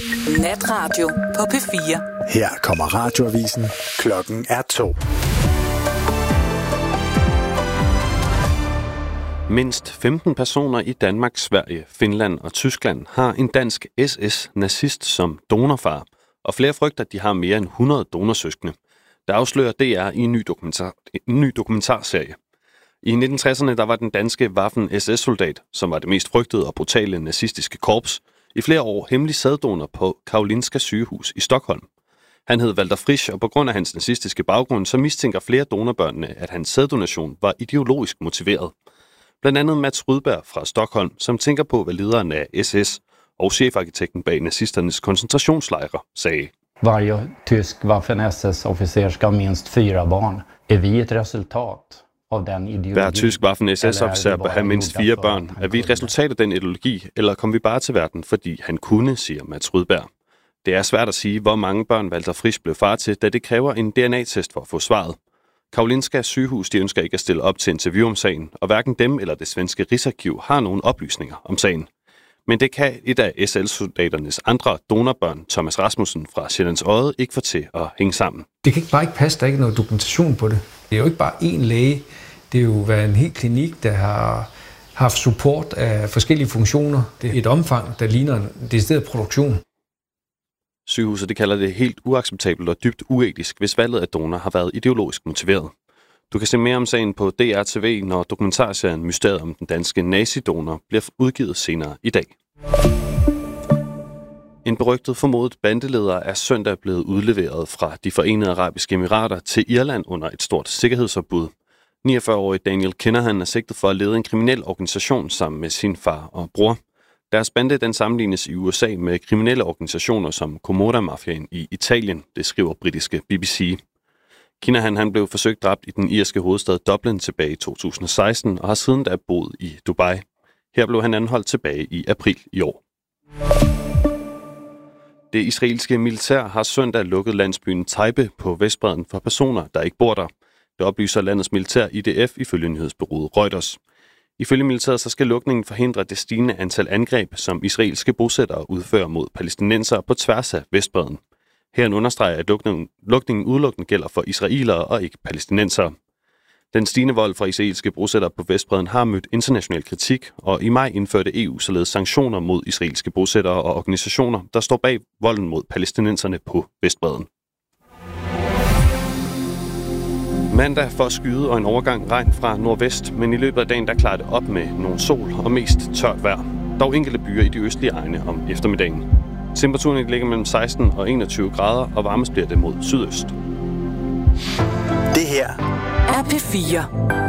Natradio på P4. Her kommer radioavisen. Klokken er 2. Mindst 15 personer i Danmark, Sverige, Finland og Tyskland har en dansk SS-nazist som donorfar, og flere frygter, at de har mere end 100 donorsøskende. Der afslører DR i en ny dokumentarserie. I 1960'erne der var den danske Waffen-SS-soldat, som var det mest frygtede og brutale nazistiske korps, i flere år hemmelig sæddonor på Karolinska sygehus i Stockholm. Han hed Walter Frisch, og på grund af hans nazistiske baggrund, så mistænker flere donorbørnene, at hans sæddonation var ideologisk motiveret. Blandt andet Mats Rydberg fra Stockholm, som tænker på, hvad lederen af SS og chefarkitekten bag nazisternes koncentrationslejre sagde. Varje tysk Waffen-SS-officer skal have mindst 4 barn. Er vi et resultat af den ideologi? Hver tysk Waffen-SS-officer bør have mindst 4 børn. Er vi et resultat af den ideologi, eller kom vi bare til verden, fordi han kunne, siger Mats Rydberg. Det er svært at sige, hvor mange børn Walter Frisch blev far til, da det kræver en DNA-test for at få svaret. Karolinska sygehus de ønsker ikke at stille op til interview om sagen, og hverken dem eller det svenske Rigsarkiv har nogen oplysninger om sagen. Men det kan et af SL-soldaternes andre donorbørn, Thomas Rasmussen fra Sjællands Odde, ikke få til at hænge sammen. Det kan bare ikke passe, der er ikke noget dokumentation på det. Det er jo ikke bare én læge. Det er jo været en hel klinik, der har haft support af forskellige funktioner. Det er et omfang, der ligner en decideret produktion. Sygehuset det kalder det helt uacceptabelt og dybt uetisk, hvis valget af donor har været ideologisk motiveret. Du kan se mere om sagen på DR-TV, når dokumentarserien Mysteriet om den danske nazidonor bliver udgivet senere i dag. En berygtet formodet bandeleder er søndag blevet udleveret fra de Forenede Arabiske Emirater til Irland under et stort sikkerhedsopbud. 49-årige Daniel Kinahan er sigtet for at lede en kriminel organisation sammen med sin far og bror. Deres bande den sammenlignes i USA med kriminelle organisationer som Comorra-mafiaen i Italien, det skriver britiske BBC. Kinahan han blev forsøgt dræbt i den irske hovedstad Dublin tilbage i 2016 og har siden da boet i Dubai. Her blev han anholdt tilbage i april i år. Det israelske militær har søndag lukket landsbyen Taibe på Vestbredden for personer, der ikke bor der. Det oplyser landets militær IDF ifølge nyhedsbureauet Reuters. Ifølge militæret så skal lukningen forhindre det stigende antal angreb, som israelske bosættere udfører mod palæstinensere på tværs af Vestbredden. Her understreger, at lukningen udelukkende gælder for israelere og ikke palæstinensere. Den stigende vold fra israelske bosættere på Vestbredden har mødt international kritik, og i maj indførte EU således sanktioner mod israelske bosættere og organisationer, der står bag volden mod palæstinenserne på Vestbredden. Mandag får skyde og en overgang regn fra nordvest, men i løbet af dagen der klarer det op med nogle sol og mest tørt vejr. Dog enkelte byer i de østlige egne om eftermiddagen. Temperaturen ligger mellem 16 og 21 grader, og varmest bliver det mod sydøst. Det her er P4.